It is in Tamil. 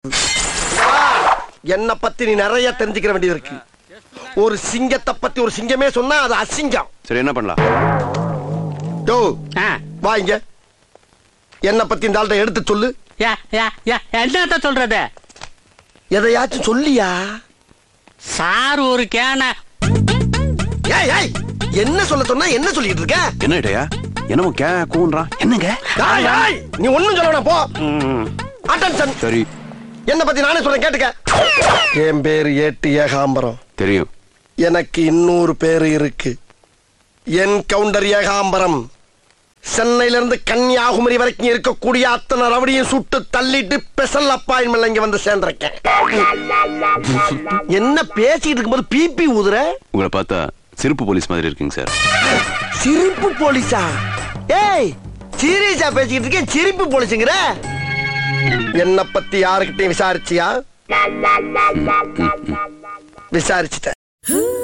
என்ன பத்தி நீ நிறைய தெரிஞ்சுக்கிற வேண்டியது இருக்கு. ஒரு சிங்கத்தை பத்தி ஒரு சிங்கமே சொன்னா அது அசிங்கம். சரி, என்ன பண்ணலாம்? வா இங்க. என்ன பத்தி இந்த ஆள்கிட்ட எடுத்து சொல்லு. என்ன சொல்றது? எதையாச்சும் சொல்லியா? சார் ஒரு கேன. என்ன சொல்ல சொன்னா என்ன சொல்லிட்டு இருக்க? என்ன இடையா? என்னமோ கூன்றான். என்னங்க? நீ ஒண்ணும் சொல்லணும் போ. அட்டென்ஷன். சரி, என்ன பத்தி நானே சொல்றேன் கேட்டுக்க. என் பேரு ஏட்டு ஏகாம்பரம். தெரியும். எனக்கு இன்னொரு பேரு இருக்கு. என் கவுண்டர் ஏகாம்பரம். சென்னையில இருந்து கன்னியாகுமரி வரைக்கும் இருக்கக்கூடிய அத்தனை ரவடியும் சுட்டு தள்ளிட்டு ஸ்பெஷல் அப்பாயின்மெண்ட் இங்க வந்து சேர்ந்திருக்கேன். என்ன பேசிட்டு இருக்கும்போது பிபி ஊதுற? உங்களை பார்த்தா சிரிப்பு போலீஸ் மாதிரி இருக்குங்க சார். சிரிப்பு போலீஸா? ஏய், சீரியஸா பேசிக்கிட்டு இருக்கேன். சிரிப்பு போலீஸுங்கிற? என்ன பத்தி யாருக்கிட்டையும் விசாரிச்சியா? விசாரிச்சுட்ட.